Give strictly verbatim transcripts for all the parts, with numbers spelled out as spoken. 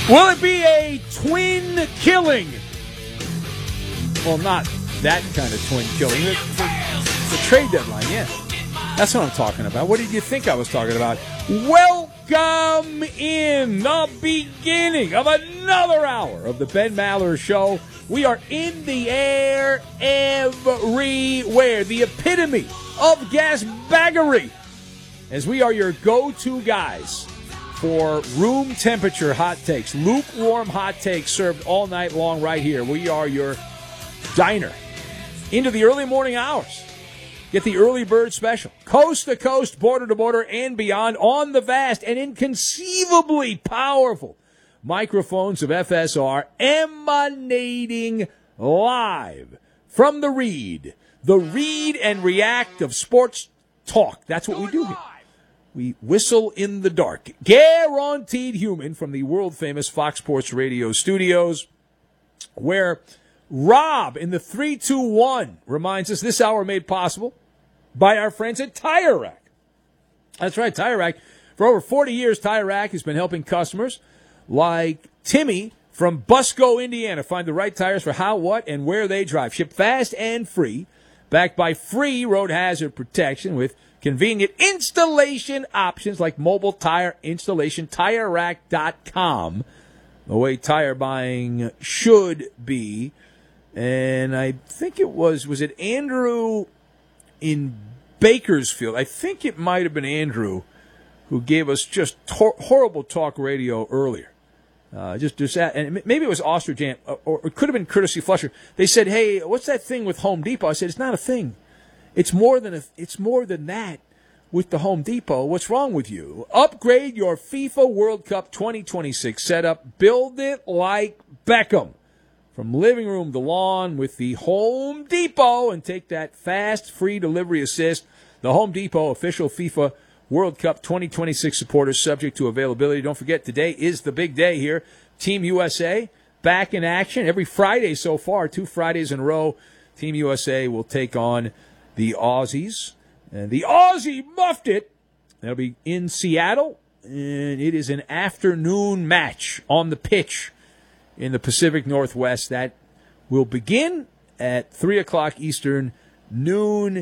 Will it be a twin killing? Well, not that kind of twin killing. The, the, the trade deadline, yeah. That's what I'm talking about. What did you think I was talking about? Welcome in the beginning of another hour of the Ben Maller Show. We are in the air everywhere. The epitome of gasbaggery. As we are your go-to guys for room temperature hot takes. Lukewarm hot takes served all night long right here. We are your diner into the early morning hours. Get the early bird special. Coast to coast, border to border, and beyond on the vast and inconceivably powerful microphones of F S R emanating live from the Read. The Read and React of sports talk. That's what we do here. We whistle in the dark. Guaranteed human from the world-famous Fox Sports Radio studios, where Rob in the three two one reminds us this hour made possible by our friends at Tire Rack. That's right, Tire Rack. For over forty years, Tire Rack has been helping customers like Timmy from Busco, Indiana, find the right tires for how, what, and where they drive. Shipped fast and free, backed by free road hazard protection with convenient installation options like mobile tire installation, tire rack dot com. The way tire buying should be. And I think it was, was it Andrew in Bakersfield? I think it might have been Andrew who gave us just tor- horrible talk radio earlier. Uh, just, just that, and maybe it was Osterjam, or it could have been Courtesy Flusher. They said, "Hey, what's that thing with Home Depot?" I said, "It's not a thing. It's more than a, it's more than that with the Home Depot. What's wrong with you? Upgrade your FIFA World Cup twenty twenty-six setup. Build it like Beckham. From living room to lawn with the Home Depot, and take that fast, free delivery assist. The Home Depot official FIFA World Cup twenty twenty-six supporters, subject to availability. Don't forget, today is the big day here. Team U S A back in action every Friday so far. Two Fridays in a row. Team U S A will take on the Aussies. And the Aussie muffed it. That'll be in Seattle. And it is an afternoon match on the pitch in the Pacific Northwest. That will begin at three o'clock Eastern, noon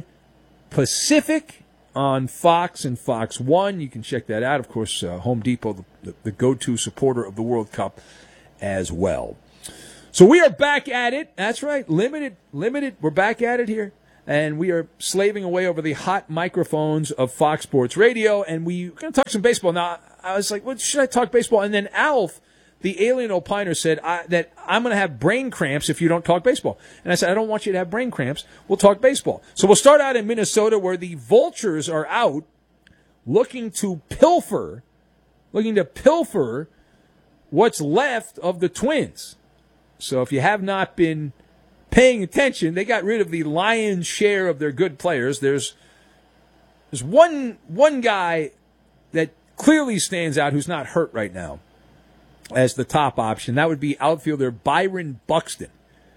Pacific on Fox and Fox one. You can check that out. Of course, uh, Home Depot, the, the, the go-to supporter of the World Cup as well. So we are back at it. That's right. Limited, limited. We're back at it here. And we are slaving away over the hot microphones of Fox Sports Radio. And we, we're going to talk some baseball. Now, I was like, well, should I talk baseball? And then Alf, the alien opiner, said I, that I'm going to have brain cramps if you don't talk baseball. And I said, I don't want you to have brain cramps. We'll talk baseball. So we'll start out in Minnesota, where the Vultures are out looking to pilfer, looking to pilfer what's left of the Twins. So if you have not been paying attention, they got rid of the lion's share of their good players. There's there's one one guy that clearly stands out who's not hurt right now as the top option. That would be outfielder Byron Buxton.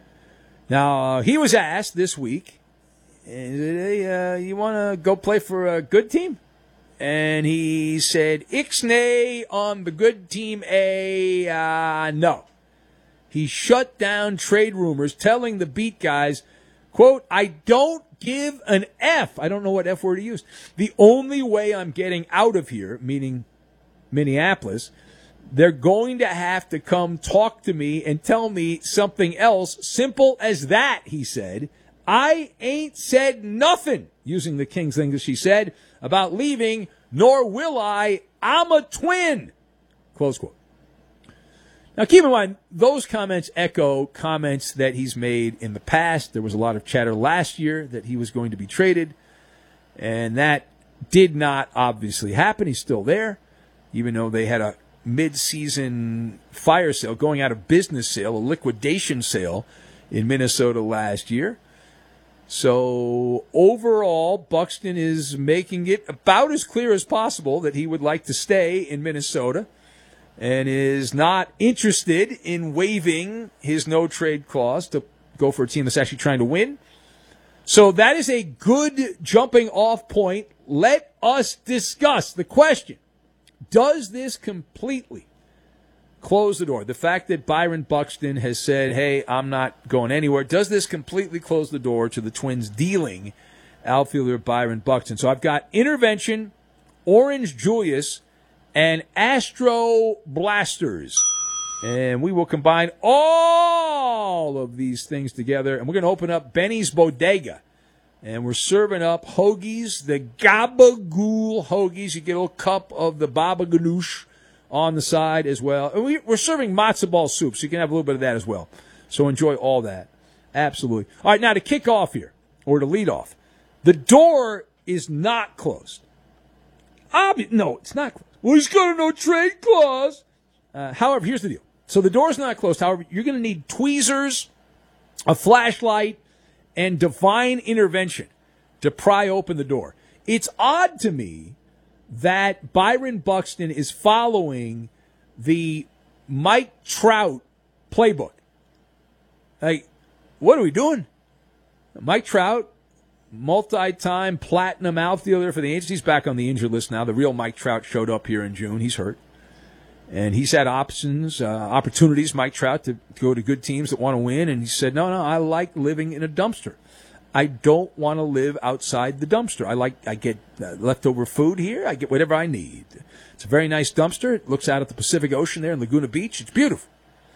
Now, uh, he was asked this week, hey, uh, you want to go play for a good team? And he said, Ixnay on the good team A, uh, no. He shut down trade rumors, telling the beat guys, quote, I don't give an F. I don't know what F word he used. The only way I'm getting out of here, meaning Minneapolis, they're going to have to come talk to me and tell me something else. Simple as that, he said. I ain't said nothing, using the King's English, he said, about leaving, nor will I. I'm a Twin. Close quote. Now, keep in mind, those comments echo comments that he's made in the past. There was a lot of chatter last year that he was going to be traded, and that did not obviously happen. He's still there, even though they had a mid-season fire sale, going out of business sale, a liquidation sale in Minnesota last year. So overall, Buxton is making it about as clear as possible that he would like to stay in Minnesota and is not interested in waiving his no-trade clause to go for a team that's actually trying to win. So that is a good jumping-off point. Let us discuss the question. Does this completely close the door? The fact that Byron Buxton has said, hey, I'm not going anywhere, does this completely close the door to the Twins dealing outfielder Byron Buxton? So I've got intervention, Orange Julius, and Astro Blasters. And we will combine all of these things together, and we're going to open up Benny's Bodega. And we're serving up hoagies, the Gabagool hoagies. You get a little cup of the Baba Ganoush on the side as well. And we, we're serving matzo ball soup, so you can have a little bit of that as well. So enjoy all that. Absolutely. All right, now to kick off here, or to lead off, the door is not closed. Obvi- no, it's not closed. Well, he's got a no-trade clause. Uh, however, here's the deal. So the door's not closed. However, you're going to need tweezers, a flashlight, and divine intervention to pry open the door. It's odd to me that Byron Buxton is following the Mike Trout playbook. Like, what are we doing? Mike Trout, multi-time platinum outfielder for the Angels. He's back on the injured list now. The real Mike Trout showed up here in June. He's hurt. And he's had options, uh, opportunities, Mike Trout, to go to good teams that want to win. And he said, no, no, I like living in a dumpster. I don't want to live outside the dumpster. I like, I get uh, leftover food here. I get whatever I need. It's a very nice dumpster. It looks out at the Pacific Ocean there in Laguna Beach. It's beautiful.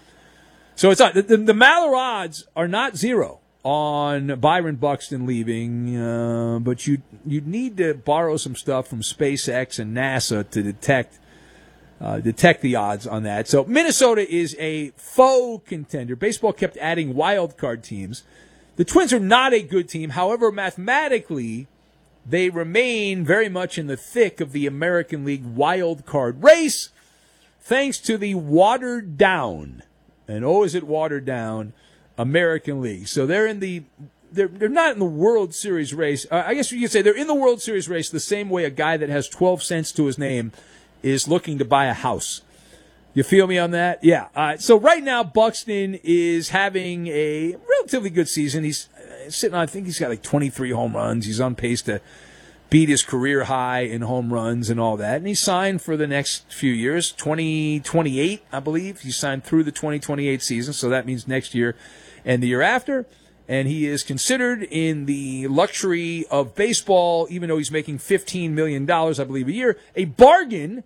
So it's not, the, the, the Maller odds are not zero on Byron Buxton leaving, uh, but you you need to borrow some stuff from SpaceX and NASA to detect Uh, detect the odds on that. So Minnesota is a faux contender. Baseball kept adding wild card teams. The Twins are not a good team. However, mathematically, they remain very much in the thick of the American League wild card race, thanks to the watered down, and oh, is it watered down, American League. So they're in the they're they're not in the World Series race. Uh, I guess you could say they're in the World Series race the same way a guy that has twelve cents to his name is looking to buy a house. You feel me on that? Yeah. Uh, so right now, Buxton is having a relatively good season. He's uh, sitting on, I think he's got like twenty-three home runs. He's on pace to beat his career high in home runs and all that. And he's signed for the next few years, twenty twenty-eight, I believe. He's signed through the twenty twenty-eight season, so that means next year and the year after. And he is considered in the luxury of baseball, even though he's making fifteen million dollars, I believe, a year, a bargain.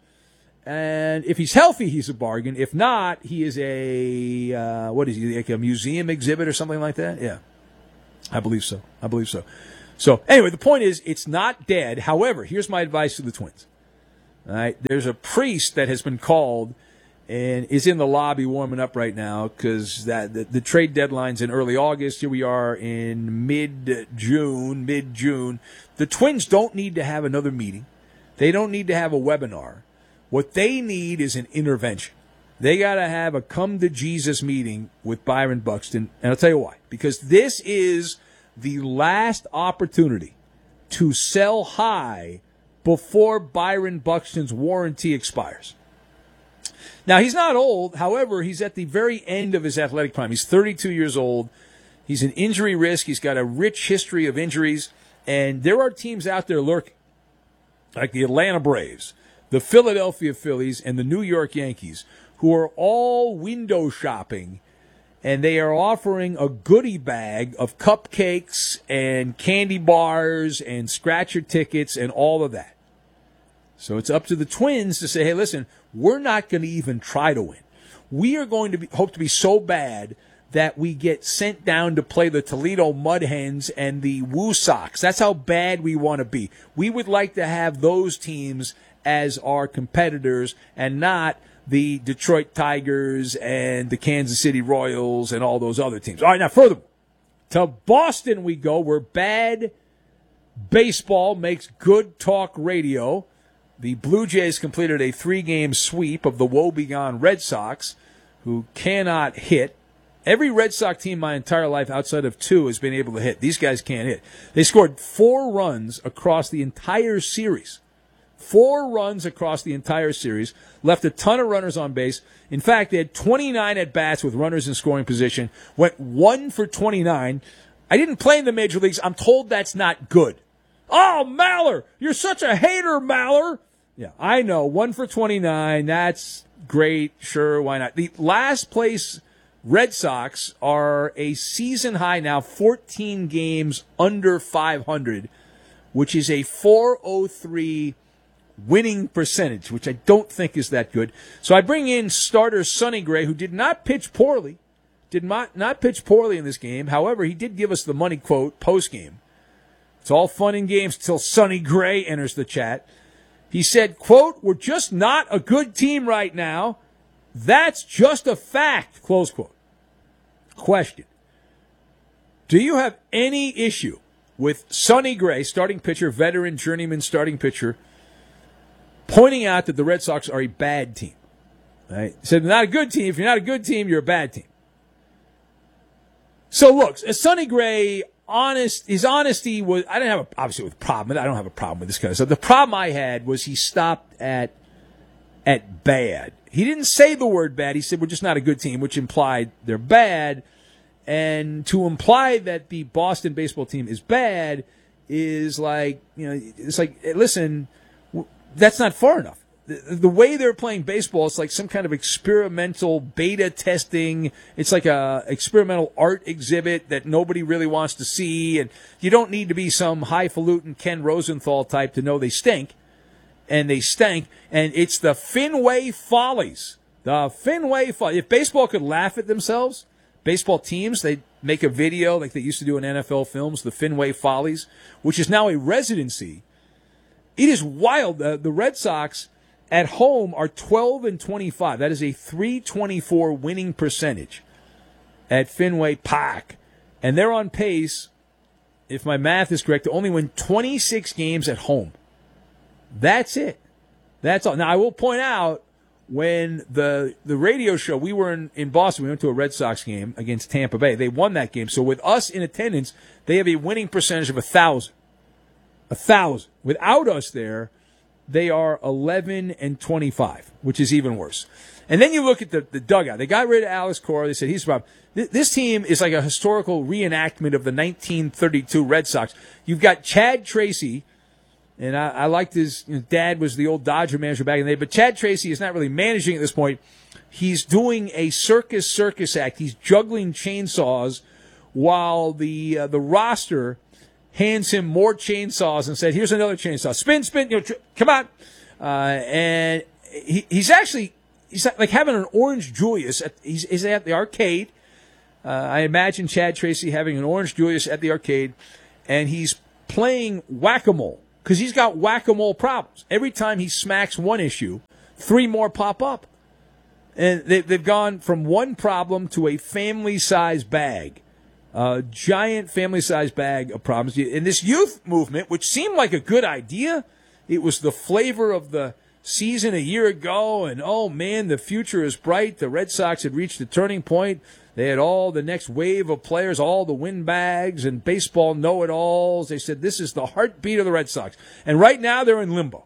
And if he's healthy, he's a bargain. If not, he is a, uh, what is he, like a museum exhibit or something like that? Yeah, I believe so. I believe so. So anyway, the point is, it's not dead. However, here's my advice to the Twins. All right, there's a priest that has been called and is in the lobby warming up right now because that the, the trade deadline's in early August. Here we are in mid-June, mid-June. The Twins don't need to have another meeting. They don't need to have a webinar. What they need is an intervention. They got to have a come-to-Jesus meeting with Byron Buxton, and I'll tell you why. Because this is the last opportunity to sell high before Byron Buxton's warranty expires. Now, he's not old. However, he's at the very end of his athletic prime. He's thirty-two years old. He's an injury risk. He's got a rich history of injuries, and there are teams out there lurking, like the Atlanta Braves, the Philadelphia Phillies, and the New York Yankees, who are all window shopping, and they are offering a goodie bag of cupcakes and candy bars and scratcher tickets and all of that. So it's up to the Twins to say, hey, listen, we're not going to even try to win. We are going to be, hope to be so bad that we get sent down to play the Toledo Mud Hens and the Woo Sox. That's how bad we want to be. We would like to have those teams as our competitors and not the Detroit Tigers and the Kansas City Royals and all those other teams. All right, now furthermore, to Boston we go, where bad baseball makes good talk radio. The Blue Jays completed a three-game sweep of the woebegone Red Sox, who cannot hit. Every Red Sox team my entire life outside of two has been able to hit. These guys can't hit. They scored four runs across the entire series. Four runs across the entire series, left a ton of runners on base. In fact, they had twenty-nine at-bats with runners in scoring position, went one for twenty-nine. I didn't play in the major leagues. I'm told that's not good. Oh, Maller, you're such a hater, Maller. Yeah, I know. One for twenty-nine. That's great. Sure, why not? The last place Red Sox are a season high now, fourteen games under five hundred, which is a four oh three winning percentage, which I don't think is that good. So I bring in starter Sonny Gray, who did not pitch poorly, did not, not pitch poorly in this game. However, he did give us the money quote post-game. It's all fun and games till Sonny Gray enters the chat. He said, quote, "We're just not a good team right now. That's just a fact," close quote. Question. Do you have any issue with Sonny Gray, starting pitcher, veteran, journeyman starting pitcher, pointing out that the Red Sox are a bad team? Right? He said, they're not a good team. If you're not a good team, you're a bad team. So look, Sonny Gray, honest, his honesty was, I didn't have a, obviously with a problem, I don't have a problem with this kind of stuff. The problem I had was he stopped at, at bad. He didn't say the word bad. He said, we're just not a good team, which implied they're bad. And to imply that the Boston baseball team is bad is like, you know, it's like, listen, that's not far enough. The, the way they're playing baseball, it's like some kind of experimental beta testing. It's like a experimental art exhibit that nobody really wants to see. And you don't need to be some highfalutin Ken Rosenthal type to know they stink. And they stank. And it's the Fenway Follies. The Fenway Follies. If baseball could laugh at themselves, baseball teams, they'd make a video like they used to do in N F L films, the Fenway Follies, which is now a residency. It is wild. Uh, the Red Sox at home are twelve and twenty-five. That is a three twenty-four winning percentage at Fenway Park. And they're on pace, if my math is correct, to only win twenty-six games at home. That's it. That's all. Now, I will point out, when the the radio show, we were in, in Boston, we went to a Red Sox game against Tampa Bay. They won that game. So with us in attendance, they have a winning percentage of one thousand. one thousand. Without us there, they are eleven and twenty-five, which is even worse. And then you look at the, the dugout. They got rid of Alex Cora. They said, he's the problem. This team is like a historical reenactment of the nineteen thirty-two Red Sox. You've got Chad Tracy, and I, I liked his, you know, dad was the old Dodger manager back in the day, but Chad Tracy is not really managing at this point. He's doing a circus circus act. He's juggling chainsaws while the uh, the roster hands him more chainsaws and said, here's another chainsaw. Spin, spin, you know, tr- come on. Uh, and he, he's actually, he's like having an Orange Julius. At, he's, he's at the arcade. Uh, I imagine Chad Tracy having an Orange Julius at the arcade, and he's playing whack-a-mole because he's got whack-a-mole problems. Every time he smacks one issue, three more pop up. And they, they've gone from one problem to a family-sized bag. A giant family-sized bag of problems. In this youth movement, which seemed like a good idea, it was the flavor of the season a year ago, and oh man, the future is bright. The Red Sox had reached a turning point. They had all the next wave of players, all the windbags and baseball know-it-alls. They said, this is the heartbeat of the Red Sox. And right now they're in limbo.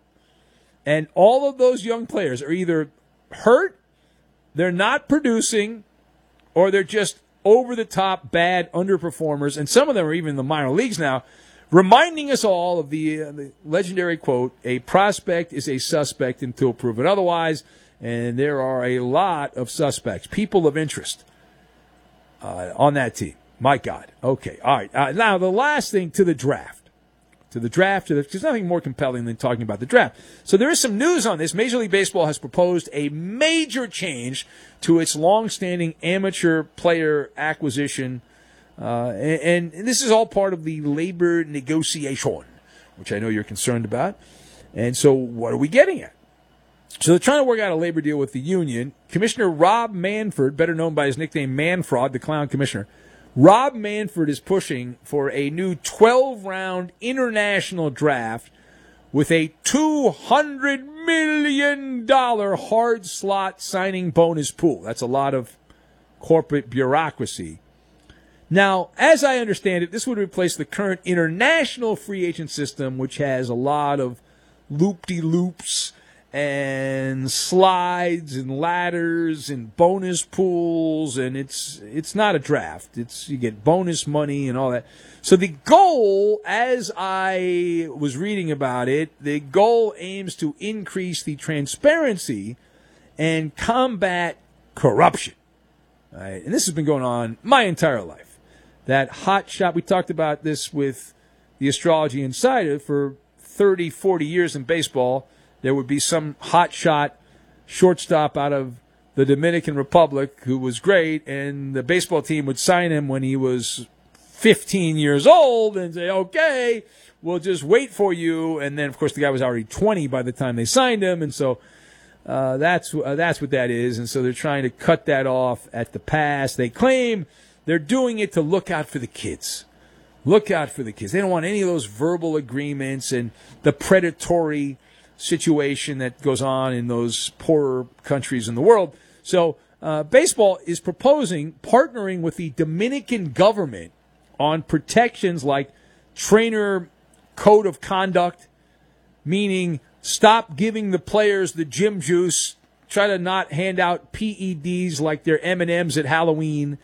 And all of those young players are either hurt, they're not producing, or they're just over-the-top bad underperformers, and some of them are even in the minor leagues now, reminding us all of the, uh, the legendary quote, a prospect is a suspect until proven otherwise, and there are a lot of suspects, people of interest uh, on that team. My God. Okay, all right. Uh, now, the last thing, to the draft. To the draft, to the, there's nothing more compelling than talking about the draft. So there is some news on this. Major League Baseball has proposed a major change to its long-standing amateur player acquisition, uh, and, and this is all part of the labor negotiation, which I know you're concerned about. And so what are we getting at? So they're trying to work out a labor deal with the union. Commissioner Rob Manfred, better known by his nickname Manfrod, the clown commissioner, Rob Manfred is pushing for a new twelve-round international draft with a two hundred million dollars hard slot signing bonus pool. That's a lot of corporate bureaucracy. Now, as I understand it, this would replace the current international free agent system, which has a lot of loop-de-loops and slides and ladders and bonus pools, and it's it's not a draft. It's you get bonus money and all that. So the goal, as I was reading about it, the goal aims to increase the transparency and combat corruption. All right? And this has been going on my entire life. That hot shot, we talked about this with the Astrology Insider for thirty, forty years in baseball. There would be some hot shot shortstop out of the Dominican Republic who was great, and the baseball team would sign him when he was fifteen years old and say, okay, we'll just wait for you. And then, of course, the guy was already twenty by the time they signed him, and so uh, that's uh, that's what that is. And so they're trying to cut that off at the pass. They claim they're doing it to look out for the kids. Look out for the kids. They don't want any of those verbal agreements and the predatory situation that goes on in those poorer countries in the world. So uh, baseball is proposing partnering with the Dominican government on protections like trainer code of conduct, meaning stop giving the players the gym juice, try to not hand out P E Ds like they're M and M's at Halloween,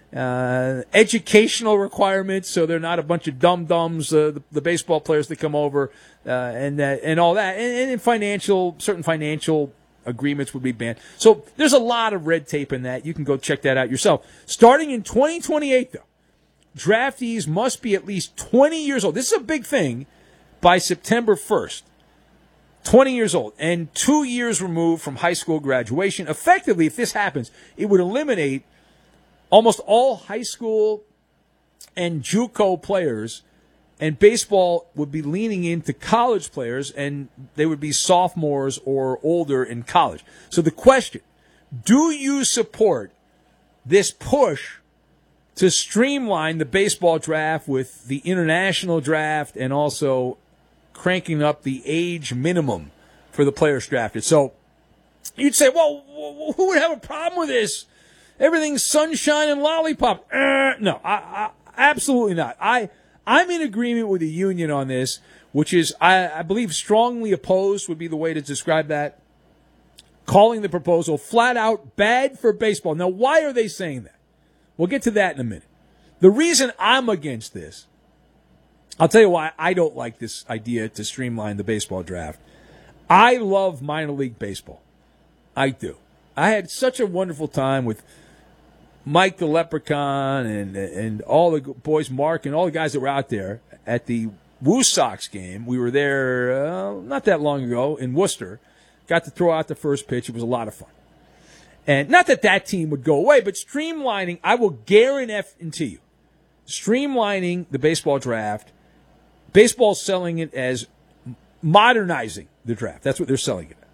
uh, educational requirements so they're not a bunch of dum-dums, uh, the, the baseball players that come over, uh, and that, and all that, and, and financial, certain financial agreements would be banned. So there's a lot of red tape in that. You can go check that out yourself. Starting in twenty twenty-eight, though, draftees must be at least twenty years old. This is a big thing by September first. twenty years old and two years removed from high school graduation. Effectively, if this happens, it would eliminate almost all high school and JUCO players, and baseball would be leaning into college players, and they would be sophomores or older in college. So the question, do you support this push to streamline the baseball draft with the international draft and also cranking up the age minimum for the players drafted? So you'd say, well, who would have a problem with this? Everything's sunshine and lollipop. Uh, no, I, I, absolutely not. I, I'm in agreement with the union on this, which is, I, I believe, strongly opposed would be the way to describe that. Calling the proposal flat out bad for baseball. Now, why are they saying that? We'll get to that in a minute. The reason I'm against this, I'll tell you why I don't like this idea to streamline the baseball draft. I love minor league baseball. I do. I had such a wonderful time with Mike the Leprechaun and and all the boys, Mark, and all the guys that were out there at the Woo Sox game. We were there uh, not that long ago in Worcester. Got to throw out the first pitch. It was a lot of fun. And not that that team would go away, but streamlining, I will guarantee you, streamlining the baseball draft, baseball's selling it as modernizing the draft. That's what they're selling it as.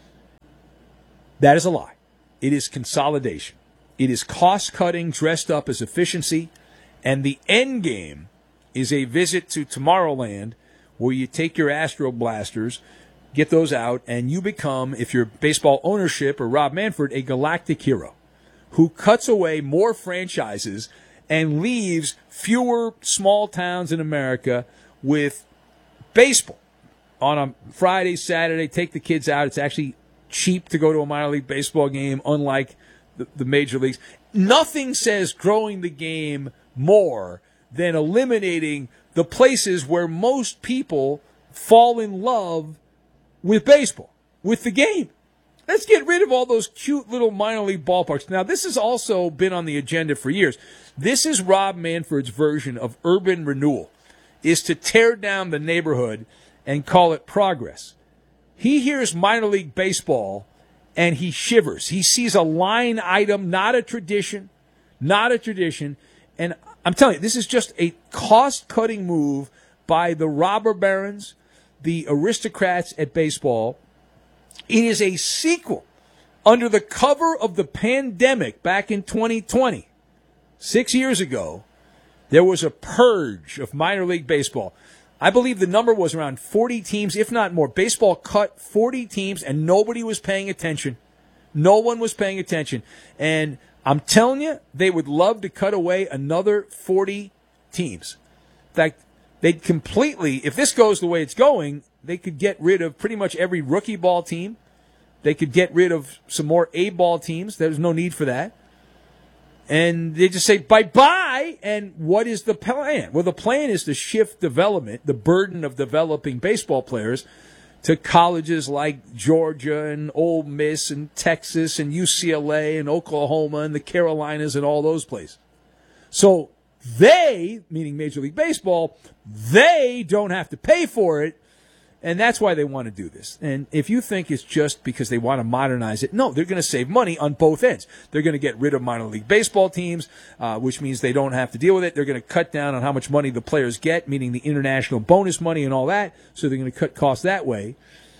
That is a lie. It is consolidation. It is cost-cutting dressed up as efficiency, and the end game is a visit to Tomorrowland where you take your Astro Blasters, get those out, and you become, if you're baseball ownership or Rob Manfred, a galactic hero who cuts away more franchises and leaves fewer small towns in America with baseball on a Friday, Saturday. Take the kids out. It's actually cheap to go to a minor league baseball game, unlike the, the major leagues. Nothing says growing the game more than eliminating the places where most people fall in love with baseball, with the game. Let's get rid of all those cute little minor league ballparks. Now, this has also been on the agenda for years. This is Rob Manfred's version of urban renewal, is to tear down the neighborhood and call it progress. He hears minor league baseball and he shivers. He sees a line item, not a tradition, not a tradition. And I'm telling you, this is just a cost-cutting move by the robber barons, the aristocrats at baseball. It is a sequel under the cover of the pandemic back in twenty twenty. Six years ago, there was a purge of minor league baseball. I believe the number was around forty teams, if not more. Baseball cut forty teams, and nobody was paying attention. No one was paying attention. And I'm telling you, they would love to cut away another forty teams. In fact, they'd completely, if this goes the way it's going, they could get rid of pretty much every rookie ball team. They could get rid of some more A-ball teams. There's no need for that. And they just say bye-bye, and what is the plan? Well, the plan is to shift development, the burden of developing baseball players, to colleges like Georgia and Ole Miss and Texas and U C L A and Oklahoma and the Carolinas and all those places. So they, meaning Major League Baseball, they don't have to pay for it. And that's why they want to do this. And if you think it's just because they want to modernize it, no, they're going to save money on both ends. They're going to get rid of minor league baseball teams, uh, which means they don't have to deal with it. They're going to cut down on how much money the players get, meaning the international bonus money and all that. So they're going to cut costs that way.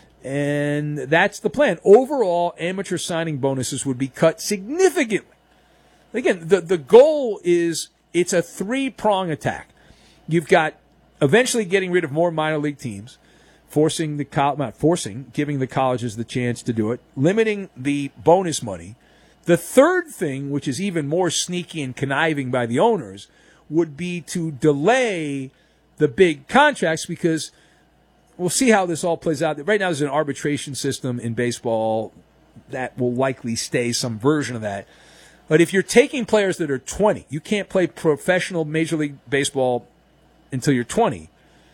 And that's the plan. Overall, amateur signing bonuses would be cut significantly. Again, the, the goal is it's a three-prong attack. You've got eventually getting rid of more minor league teams. Forcing the co- not forcing, giving the colleges the chance to do it, limiting the bonus money. The third thing, which is even more sneaky and conniving by the owners, would be to delay the big contracts because we'll see how this all plays out. Right now there's an arbitration system in baseball that will likely stay, some version of that. But if you're taking players that are twenty, you can't play professional Major League Baseball until you're twenty.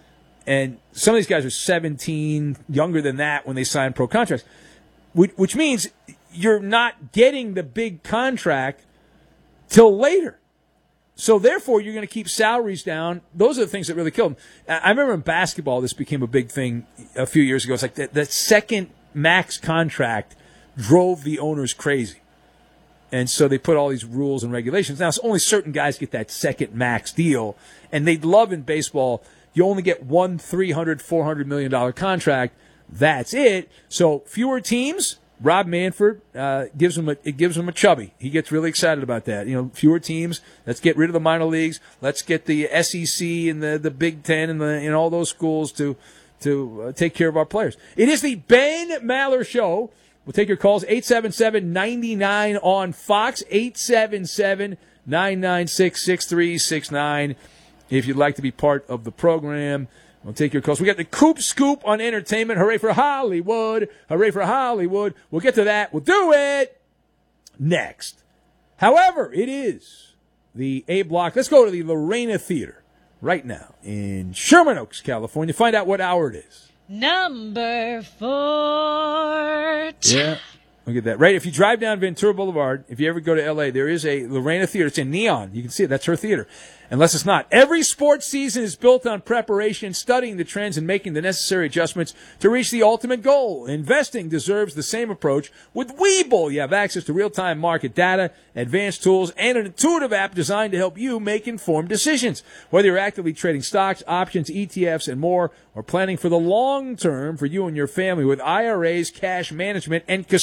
And some of these guys are seventeen, younger than that when they sign pro contracts, which, which means you're not getting the big contract till later. So therefore, you're going to keep salaries down. Those are the things that really kill them. I remember in basketball, this became a big thing a few years ago. It's like the, the second max contract drove the owners crazy. And so they put all these rules and regulations. Now, it's only certain guys get that second max deal. And they'd love in baseball, you only get one three hundred, four hundred million dollars contract. That's it. So fewer teams. Rob Manfred uh, gives them a it gives them a chubby. He gets really excited about that. You know, fewer teams. Let's get rid of the minor leagues. Let's get the S E C and the, the Big Ten and the and all those schools to to uh, take care of our players. It is the Ben Maller Show. We'll take your calls eight seven seven, nine nine on Fox eight seven seven, nine nine six, six three six nine. If you'd like to be part of the program, we'll take your calls. We got the Coop Scoop on entertainment. Hooray for Hollywood. Hooray for Hollywood. We'll get to that. We'll do it next. However, it is the A Block. Let's go to the Lorena Theater right now in Sherman Oaks, California. Find out what hour it is. Number four. Yeah. Look at that. Right, if you drive down Ventura Boulevard, if you ever go to L A, there is a Lorena Theater. It's in neon. You can see it. That's her theater. Unless it's not. Every sports season is built on preparation, studying the trends, and making the necessary adjustments to reach the ultimate goal. Investing deserves the same approach. With Webull, you have access to real-time market data, advanced tools, and an intuitive app designed to help you make informed decisions. Whether you're actively trading stocks, options, E T Fs, and more, or planning for the long term for you and your family with I R As, cash management, and custodian